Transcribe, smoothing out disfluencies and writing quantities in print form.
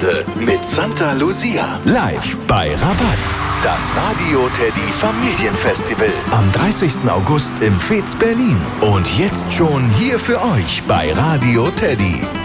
Erde mit Santa Lucia. Live bei Rabatz. Das Radio Teddy Familienfestival. Am 30. August im Fez Berlin. Und jetzt schon hier für euch bei Radio Teddy.